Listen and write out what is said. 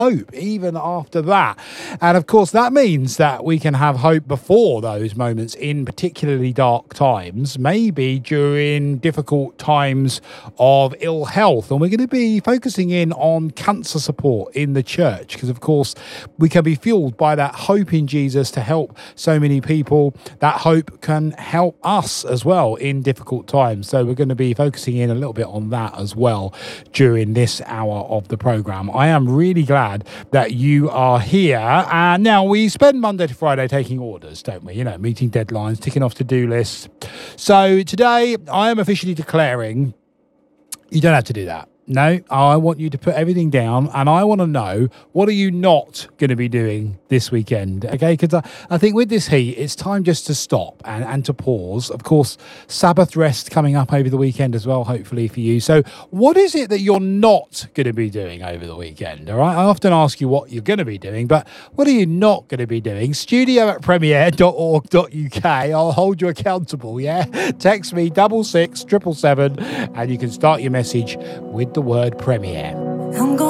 hope even after that. And of course, that means that we can have hope before those moments in particularly dark times, maybe during difficult times of ill health. And we're going to be focusing in on cancer support in the church, because of course we can be fueled by that hope in Jesus to help so many people. That hope can help us as well in difficult times. So we're going to be focusing in a little bit on that as well during this hour of the program. I am really glad that you are here. And now we spend Monday to Friday taking orders, don't we? You know, meeting deadlines, ticking off to-do lists. So today I am officially declaring you don't have to do that. No, I want you to put everything down, and I want to know, what are you not going to be doing this weekend? Okay, because I think with this heat, it's time just to stop and to pause. Of course, Sabbath rest coming up over the weekend as well, hopefully for you. So what is it that you're not going to be doing over the weekend? All right, I often ask you what you're going to be doing, but what are you not going to be doing? studio@premier.org.uk. I'll hold you accountable, yeah? Text me 66777 and you can start your message with the word Premier.